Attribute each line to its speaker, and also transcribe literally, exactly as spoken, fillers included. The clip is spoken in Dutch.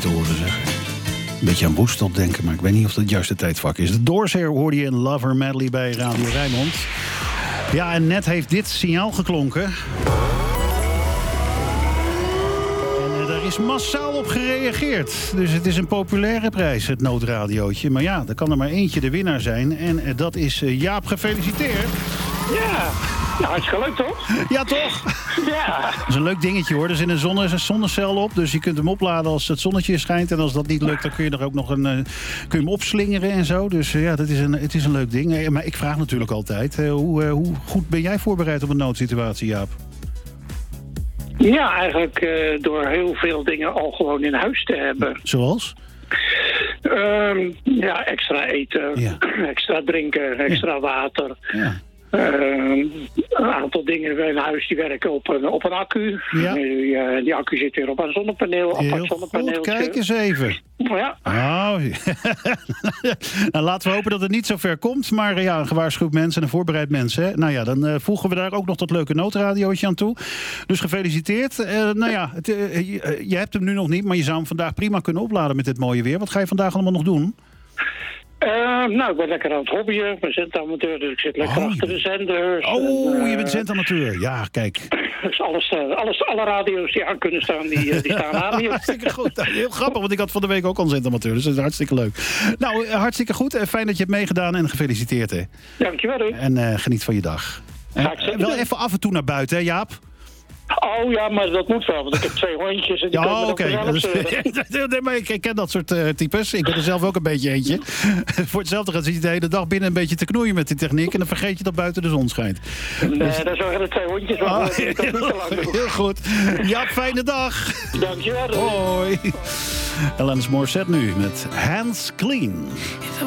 Speaker 1: te horen zeggen. Een beetje aan Woestop denken, maar ik weet niet of dat het juiste tijdvak is. De Doors hoorde je een Lover Medley bij Radio Rijnmond. Ja, en net heeft dit signaal geklonken. Er is massaal op gereageerd. Dus het is een populaire prijs, het noodradiootje. Maar ja, er kan er maar eentje de winnaar zijn. En dat is Jaap. Gefeliciteerd.
Speaker 2: Ja, nou, hartstikke leuk toch?
Speaker 1: Ja, toch?
Speaker 2: Ja.
Speaker 1: Dat is een leuk dingetje hoor. Er zit een, zonne, een zonnecel op. Dus je kunt hem opladen als het zonnetje schijnt. En als dat niet lukt, dan kun je er ook nog een, uh, kun je hem opslingeren en zo. Dus uh, ja, dat is een, het is een leuk ding. Uh, maar ik vraag natuurlijk altijd, uh, hoe, uh, hoe goed ben jij voorbereid op een noodsituatie, Jaap?
Speaker 2: Ja, eigenlijk uh, door heel veel dingen al gewoon in huis te hebben.
Speaker 1: Zoals?
Speaker 2: Um, ja, extra eten,
Speaker 1: Ja.
Speaker 2: extra drinken, extra ja. water.
Speaker 1: Ja.
Speaker 2: Uh, een aantal dingen in huis die werken op een, op een accu.
Speaker 1: Ja.
Speaker 2: Die, uh, die accu zit weer op een zonnepaneel.
Speaker 1: Heel goed, kijk eens even.
Speaker 2: Ja.
Speaker 1: Nou, nou, laten we hopen dat het niet zo ver komt. Maar ja, een gewaarschuwd mens en een voorbereid mens. Hè? Nou ja, dan uh, voegen we daar ook nog dat leuke noodradiootje aan toe. Dus gefeliciteerd. Uh, nou ja, het, uh, je, je hebt hem nu nog niet, maar je zou hem vandaag prima kunnen opladen met dit mooie weer. Wat ga je vandaag allemaal nog doen?
Speaker 2: Uh, nou, ik ben lekker aan het hobbyen. Ik ben zendamateur, dus ik zit lekker
Speaker 1: oh,
Speaker 2: achter de zenders.
Speaker 1: Oh,
Speaker 2: en, uh,
Speaker 1: je bent zendamateur. Ja, kijk.
Speaker 2: Dus alles, uh, alles, alle radio's die aan kunnen staan, die, uh, die staan aan hier.
Speaker 1: Hartstikke goed. Nou, heel grappig, want ik had van de week ook al een zendamateur. Dus dat is hartstikke leuk. Nou, hartstikke goed. Fijn dat je hebt meegedaan en gefeliciteerd. Hè.
Speaker 2: Dankjewel. Hè.
Speaker 1: En uh, geniet van je dag. Uh, wel even af en toe naar buiten, hè, Jaap?
Speaker 2: Oh ja, maar dat moet wel, want ik heb twee hondjes en die
Speaker 1: ja,
Speaker 2: komen
Speaker 1: oké.
Speaker 2: ook zelf.
Speaker 1: Nee, maar ik ken dat soort uh, types. Ik ben er zelf ook een beetje eentje. Voor hetzelfde gaat zit je de hele dag binnen een beetje te knoeien met die techniek en dan vergeet je dat buiten de zon schijnt.
Speaker 2: Nee,
Speaker 1: dus...
Speaker 2: daar zorgen de twee hondjes wel
Speaker 1: oh,
Speaker 2: voor.
Speaker 1: heel, heel goed. Ja, fijne dag.
Speaker 2: Dankjewel.
Speaker 1: Hoi. Alanis Morissette nu met Hands Clean.